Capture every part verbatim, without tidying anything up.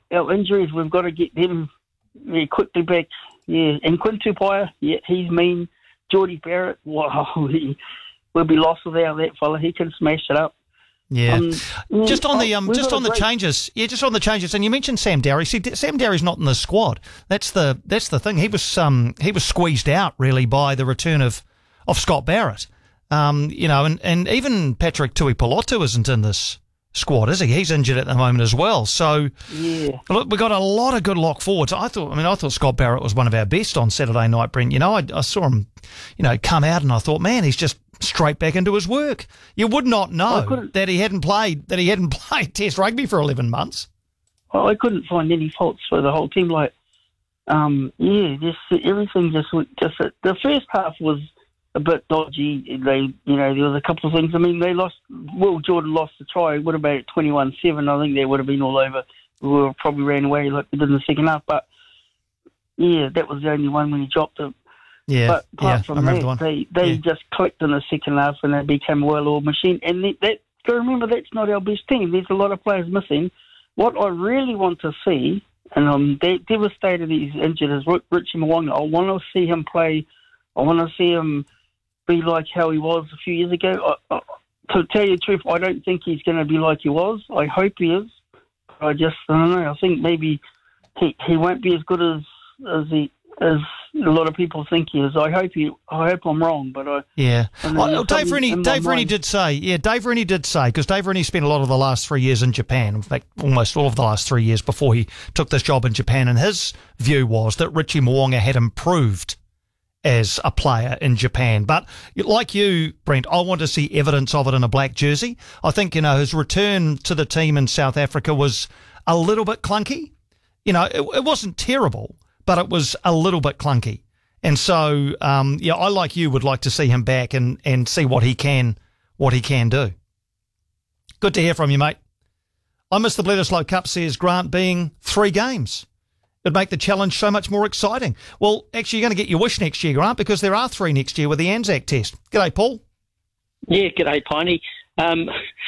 our injuries, we've got to get them yeah, quickly back. Yeah, and Quinn Tupaia, yeah, he's mean. Geordie Barrett, wow, he, we'll be lost without that fella. He can smash it up. Yeah. Um, yeah just on the um, oh, just on the great... changes. Yeah, just on the changes. And you mentioned Sam Darry. See, Sam Darry's not in the squad. That's the that's the thing. He was um he was squeezed out really by the return of, of Scott Barrett. Um, you know, and, and even Patrick Tuipulotu isn't in this squad, is he? He's injured at the moment as well. So yeah, look, we got a lot of good lock forwards. I thought, I mean, I thought Scott Barrett was one of our best on Saturday night, Brent. You know, I, I saw him, you know, come out, and I thought, man, he's just straight back into his work. You would not know that he hadn't played that he hadn't played Test rugby for eleven months. Well, I couldn't find any faults for the whole team. Like, um, yeah, just everything just went just the first half was a bit dodgy. They, you know, there was a couple of things. I mean, they lost. Will Jordan lost the try. Would have been twenty-one seven. I think they would have been all over. We were probably ran away like we did in the second half. But yeah, that was the only one when he dropped it. Yeah, but apart yeah, from that, the they they yeah. just clicked in the second half and they became a well-oiled machine. And that, that got to remember, that's not our best team. There's a lot of players missing. What I really want to see, and I'm de- devastated he's injured, is Richie Mo'unga. I want to see him play. I want to see him be like how he was a few years ago. I, I, to tell you the truth, I don't think he's going to be like he was. I hope he is. I just, I don't know. I think maybe he he won't be as good as as he as a lot of people think he is. I hope he. I hope I'm wrong, but I. Yeah. I well, Dave Rennie. Dave Rennie did say. Yeah, Dave Rennie did say, because Dave Rennie spent a lot of the last three years in Japan. In fact, almost all of the last three years before he took this job in Japan, and his view was that Richie Mo'unga had improved as a player in Japan. But like you, Brent, I want to see evidence of it in a black jersey. I think, you know, his return to the team in South Africa was a little bit clunky. You know, it, it wasn't terrible, but it was a little bit clunky. And so, um, yeah, I, like you, would like to see him back and, and see what he can what he can do. Good to hear from you, mate. I miss the Bledisloe Cup, says Grant, being three games. It'd make the challenge so much more exciting. Well, actually, you're going to get your wish next year, Grant, because there are three next year with the Anzac Test. G'day, Paul. Yeah, g'day, Piney. Um,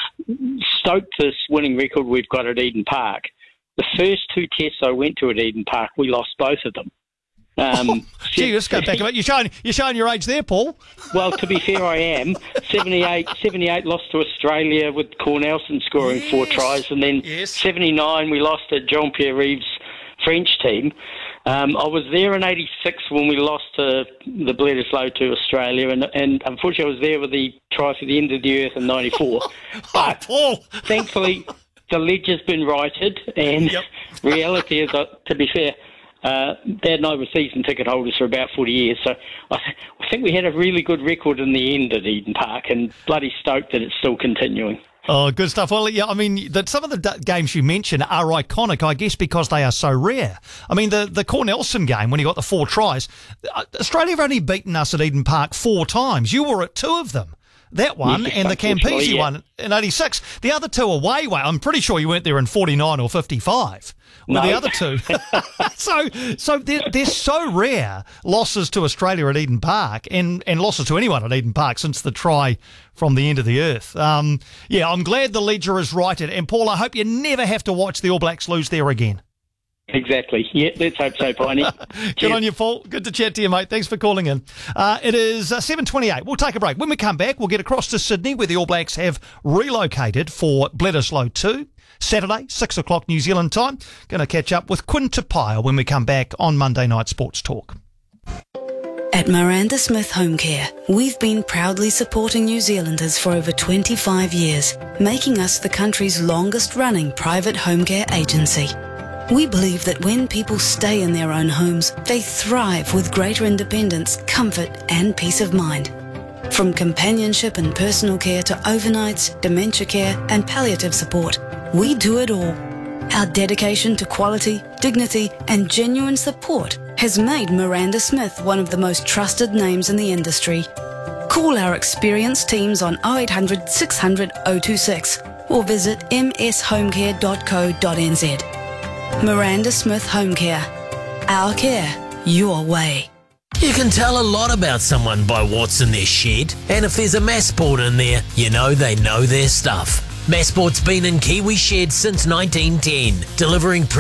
stoked this winning record we've got at Eden Park. The first two tests I went to at Eden Park, we lost both of them. Um, oh, gee, let's go back a bit. You're showing, you're showing your age there, Paul. Well, to be fair, I am. seventy-eight, seventy-eight lost to Australia with Cornelson scoring yes. four tries, and then yes. seventy-nine we lost at Jean-Pierre Rives' French team. Um, I was there in eighty-six when we lost to the Bledisloe to Australia, and, and unfortunately I was there with the try for the end of the earth in ninety-four. But oh, Paul. Thankfully, the ledger's been righted, and yep. reality is, uh, to be fair, uh, Dad and I were season ticket holders for about forty years, so I, th- I think we had a really good record in the end at Eden Park, and bloody stoked that it's still continuing. Oh, good stuff. Well, yeah, I mean, that some of the d- games you mentioned are iconic, I guess, because they are so rare. I mean, the, the Cornelson game, when he got the four tries, Australia have only beaten us at Eden Park four times. You were at two of them. That one yes, and the Campese yeah. one in eighty-six. The other two away, way. I'm pretty sure you weren't there in forty-nine or fifty-five. Well, no. the other two. so so they're, they're so rare, losses to Australia at Eden Park and, and losses to anyone at Eden Park since the try from the end of the earth. Um, yeah, I'm glad the ledger is righted. And, Paul, I hope you never have to watch the All Blacks lose there again. Exactly. Yeah, let's hope so, Piney. Good on you, Paul. Good to chat to you, mate. Thanks for calling in. Uh, it is uh, seven twenty-eight. We'll take a break. When we come back, we'll get across to Sydney, where the All Blacks have relocated for Bledisloe two. Saturday, six o'clock New Zealand time. Going to catch up with Quinn Tupaia when we come back on Monday Night Sports Talk. At Miranda Smith Home Care, we've been proudly supporting New Zealanders for over twenty-five years, making us the country's longest-running private home care agency. We believe that when people stay in their own homes, they thrive with greater independence, comfort and peace of mind. From companionship and personal care to overnights, dementia care and palliative support, we do it all. Our dedication to quality, dignity and genuine support has made Miranda Smith one of the most trusted names in the industry. Call our experienced teams on oh eight hundred, six hundred, oh two six or visit m s home care dot co dot n z. Miranda Smith Home Care. Our care, your way. You can tell a lot about someone by what's in their shed, and if there's a Massport in there, you know they know their stuff. Massport's been in Kiwi sheds since nineteen ten, delivering